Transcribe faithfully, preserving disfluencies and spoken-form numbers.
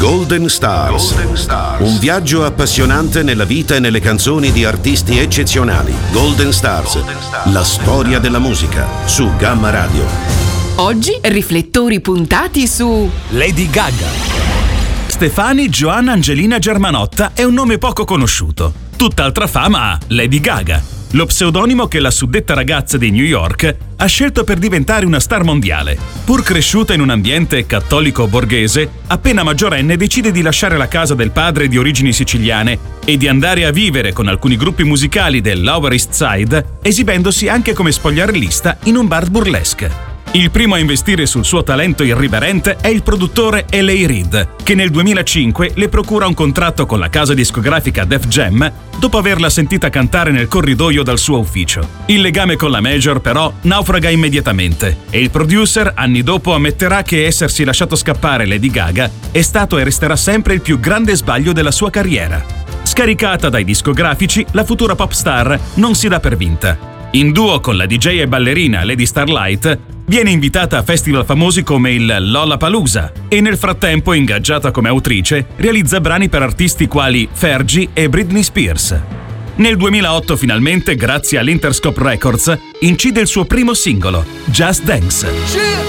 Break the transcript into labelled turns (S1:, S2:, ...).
S1: Golden Stars. Golden Stars. Un viaggio appassionante nella vita e nelle canzoni di artisti eccezionali. Golden Stars. Golden Stars. La storia della musica su Gamma Radio.
S2: Oggi riflettori puntati su
S3: Lady Gaga. Stefani Joanna Angelina Germanotta è un nome poco conosciuto. Tutt'altra fama ha Lady Gaga, lo pseudonimo che la suddetta ragazza di New York ha scelto per diventare una star mondiale. Pur cresciuta in un ambiente cattolico borghese, appena maggiorenne decide di lasciare la casa del padre di origini siciliane e di andare a vivere con alcuni gruppi musicali del Lower East Side, esibendosi anche come spogliarellista in un bar burlesque. Il primo a investire sul suo talento irriverente è il produttore L A Reid, che nel duemilacinque le procura un contratto con la casa discografica Def Jam dopo averla sentita cantare nel corridoio dal suo ufficio. Il legame con la major però naufraga immediatamente e il producer anni dopo ammetterà che essersi lasciato scappare Lady Gaga è stato e resterà sempre il più grande sbaglio della sua carriera. Scaricata dai discografici, la futura pop star non si dà per vinta. In duo con la D J e ballerina Lady Starlight, viene invitata a festival famosi come il Lollapalooza e nel frattempo, ingaggiata come autrice, realizza brani per artisti quali Fergie e Britney Spears. Nel duemilaotto finalmente, grazie all'Interscope Records, incide il suo primo singolo, Just Dance.